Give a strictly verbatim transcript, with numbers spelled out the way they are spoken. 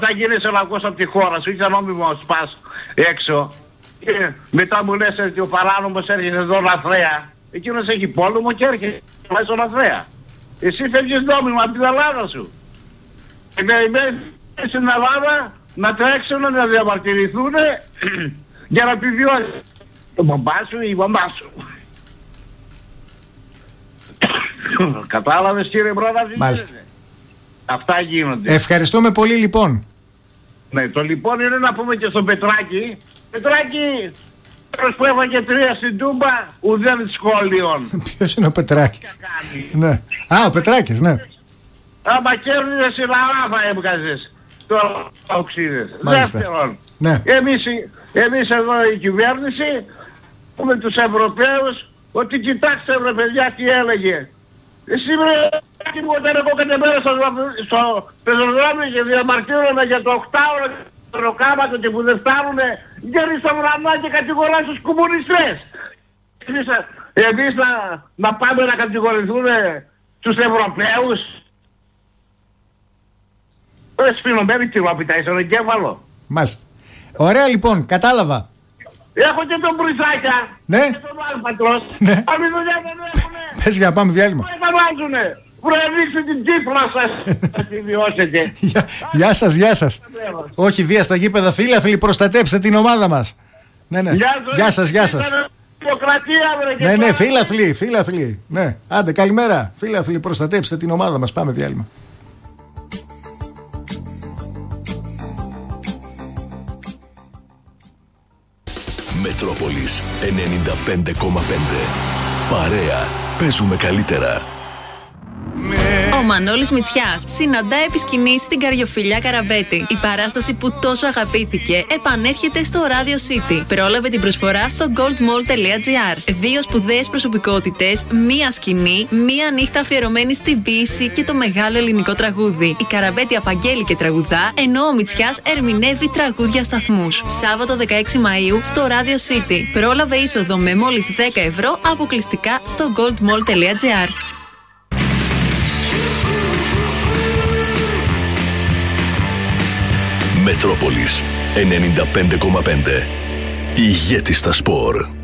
θα γίνεις ελαγός από τη χώρα σου, είσαι νόμιμο σπάς έξω. Και μετά μου λες ότι ο παράνομος έρχεται εδώ λαθρέα. Εκείνος έχει πόλεμο και έρχεται στον λαθρέα. Εσύ φεύγεις νόμιμα από την Ελλάδα σου. Και περιμένεις στην Ελλάδα να τρέξουν, να διαμαρτυρηθούν για να επιβιώσεις το μπαμπά σου ή η μαμά σου. Κατάλαβες κύριε Πρόεδρε? Μάλιστα. Αυτά γίνονται. Ευχαριστούμε πολύ λοιπόν. Ναι, το λοιπόν είναι να πούμε και στον Πετράκη. Πετράκη, τέλος που έφαγε τρία στην Τούμπα, ουδέν σχόλιον. Ποιος είναι ο Πετράκης? Ναι. Α, ο Πετράκης, ναι. Άμα κέρδισες η λαά θα έβγαζες. Τώρα οξύδες. Δεύτερον, ναι. εμείς, εμείς εδώ η κυβέρνηση πούμε τους Ευρωπαίους ότι κοιτάξτε βρε παιδιά τι έλεγε. Εσύ βρε μου όταν εγώ κατεμέρασα στο πεζοδρόμιο και διαμαρτύρομαι για το οκτάωρο το ροκάματο και που δεν φτάνουνε γέρι στα βρανά και κατηγοράς τους κομμουνιστές. Εμείς, εμείς να, να πάμε να κατηγορηθούμε τους Ευρωπαίους. Ρε σφινωμένη τυρόπιτα είσαι ο εγκέφαλο. Μάλιστα. Ωραία λοιπόν, κατάλαβα. Έχω και τον Μπριζάκια. Ναι. Και τον Άλπατρος. Ναι. Άλλη δουλειά δεν έχουνε. Πες για να πάμε διάλειμμα. Πού θα βάζουνε. Προεδείξτε την Κύπρα σας. Θα τη βιώσετε. Γεια σας, γεια σας. Όχι βία στα γήπεδα, φίλαθλοι, προστατέψτε την ομάδα μας. Ναι, ναι. Γεια σας, γεια σας. Ναι, ναι, φίλαθλοι, φίλαθλοι. Ναι, άντε, καλημέρα. Φίλαθλοι, προστατέψτε την ομάδα μας. Πάμε διάλειμμα. Μετρόπολης ενενήντα πέντε κόμμα πέντε. Παρέα, παίζουμε καλύτερα. Ο Μανώλης Μητσιάς συναντά επί σκηνής στην Καριοφιλιά Καραμπέτη. Η παράσταση που τόσο αγαπήθηκε επανέρχεται στο Radio City. Πρόλαβε την προσφορά στο goldmall τελεία gr. Δύο σπουδαίες προσωπικότητες, μία σκηνή, μία νύχτα αφιερωμένη στην ποίηση και το μεγάλο ελληνικό τραγούδι. Η Καραμπέτη απαγγέλει και τραγουδά, ενώ ο Μητσιάς ερμηνεύει τραγούδια σταθμούς. Σάββατο δεκαέξι Μαΐου στο Radio City. Πρόλαβε είσοδο με μόλις δέκα ευρώ αποκλειστικά στο goldmall τελεία gr. Μετρόπολης ενενήντα πέντε κόμμα πέντε. Ηγέτη στα σπορ.